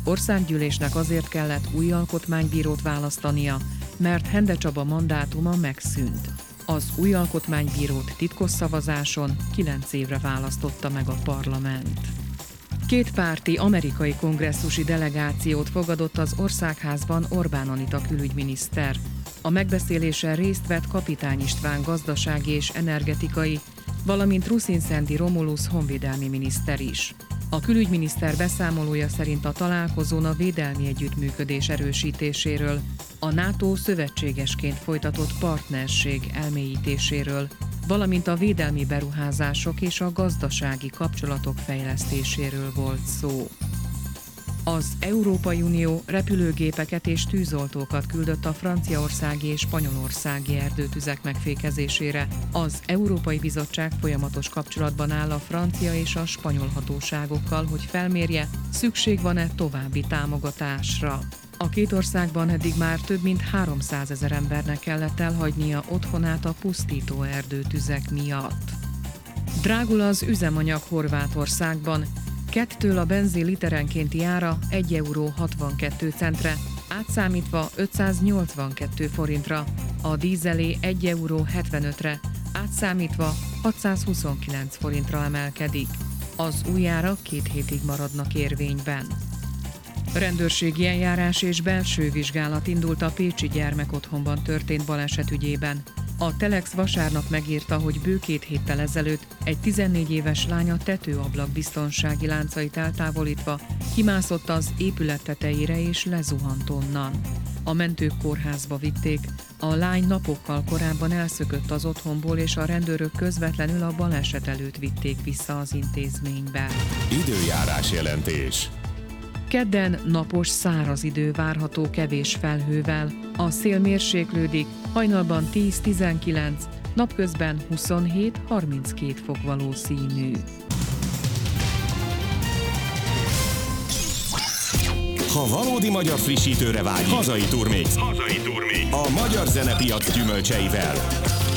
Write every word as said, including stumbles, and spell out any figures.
országgyűlésnek azért kellett új alkotmánybírót választania, mert Hende Csaba mandátuma megszűnt. Az új alkotmánybírót titkos szavazáson kilenc évre választotta meg a parlament. Kétpárti amerikai kongresszusi delegációt fogadott az Országházban Orbán Anita külügyminiszter. A megbeszélésen részt vett Kapitány István gazdasági és energetikai, valamint Ruszin-Szendi Romulusz honvédelmi miniszter is. A külügyminiszter beszámolója szerint a találkozón a védelmi együttműködés erősítéséről, a NATO szövetségesként folytatott partnerség elmélyítéséről, valamint a védelmi beruházások és a gazdasági kapcsolatok fejlesztéséről volt szó. Az Európai Unió repülőgépeket és tűzoltókat küldött a franciaországi és spanyolországi erdőtüzek megfékezésére. Az Európai Bizottság folyamatos kapcsolatban áll a francia és a spanyol hatóságokkal, hogy felmérje, szükség van-e további támogatásra. A két országban eddig már több mint háromszázezer embernek kellett elhagynia otthonát a pusztító erdőtüzek miatt. Drágul az üzemanyag Horvátországban. Kettől a benzin literenkénti ára egy euró hatvankét centre, átszámítva ötszáznyolcvankettő forintra, a dízelé egy euró hetvenötre, átszámítva hatszázhuszonkilenc forintra emelkedik. Az új árak két hétig maradnak érvényben. Rendőrségi eljárás és belső vizsgálat indult a pécsi gyermekotthonban történt baleset ügyében. A Telex vasárnap megírta, hogy bő két héttel ezelőtt egy tizennégy éves lány a tetőablak biztonsági láncait eltávolítva kimászott az épület tetejére és lezuhant onnan. A mentők kórházba vitték, a lány napokkal korábban elszökött az otthonból, és a rendőrök közvetlenül a baleset előtt vitték vissza az intézménybe. Időjárás jelentés. Kedden napos, száraz idő várható kevés felhővel, a szél mérséklődik, hajnalban tíz-tizenkilenc, napközben huszonhét-harminckét fok valószínű. Ha valódi magyar frissítőre vágy, hazai turmix. Hazai turmix. A magyar zenepiac gyümölcseivel.